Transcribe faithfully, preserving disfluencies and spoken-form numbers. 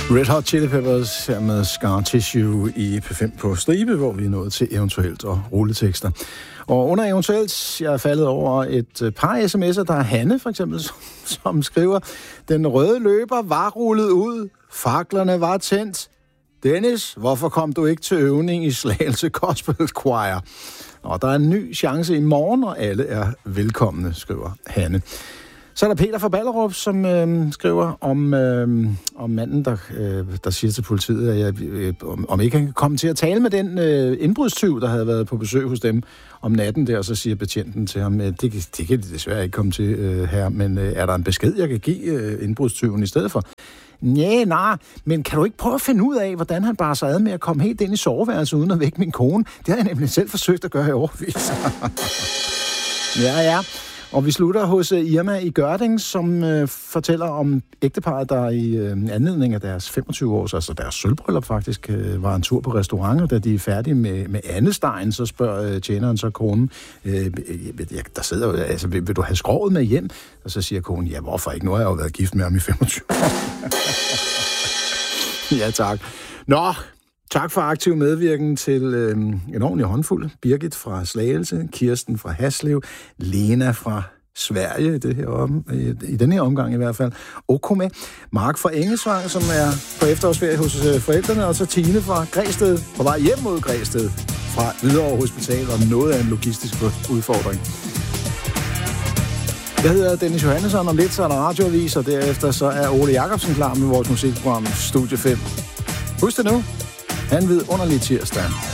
Red Hot Chili Peppers her med Scar Tissue i P fem på stribe, hvor vi er nået til eventuelt og rulletekster. Og under eventuelt, jeg er faldet over et par sms'er, der er Hanne for eksempel, som, som skriver, den røde løber var rullet ud, faklerne var tændt. Dennis, hvorfor kom du ikke til øvning i Slagelse Gospel Choir? Og der er en ny chance i morgen, og alle er velkomne, skriver Hanne. Så er der Peter fra Ballerup, som øh, skriver om, øh, om manden, der, øh, der siger til politiet, at jeg, øh, om, om ikke han kan komme til at tale med den øh, indbrudstyv, der havde været på besøg hos dem om natten der, og så siger betjenten til ham, at det, det kan de desværre ikke komme til øh, her, men øh, er der en besked, jeg kan give øh, indbrudstyven i stedet for? Næh, nej, men kan du ikke prøve at finde ud af, hvordan han bare sig ad med at komme helt ind i soveværelset uden at vække min kone? Det har jeg nemlig selv forsøgt at gøre i årevis. ja, ja. Og vi slutter hos Irma i Gørding, som øh, fortæller om ægteparret, der i øh, anledning af deres femogtyve års, altså deres sølvbryllup faktisk, øh, var en tur på restaurant, og da de er færdige med, med andestegen, så spørger øh, tjeneren så konen, øh, jeg, der sidder jo, altså, vil, vil du have skroget med hjem? Og så siger konen, ja, hvorfor ikke? Nu har jeg jo været gift med ham i femogtyve år. ja, tak. Nå, tak for aktiv medvirken til øh, en ordentlig håndfuld. Birgit fra Slagelse, Kirsten fra Haslev, Lena fra Sverige, det her om, i, i den her omgang i hvert fald, Okome, Mark fra Engesvang, som er på efterårsferie hos øh, forældrene, og så Tine fra Græsted, på vej hjem mod Græsted fra Hvidovre Hospital, og noget af en logistisk udfordring. Jeg hedder Dennis Johannesson, om lidt så er der radioavis, og derefter så er Ole Jacobsen klar med vores musikprogram Studie fem. Husk det nu. Han ved underlig tirsdag.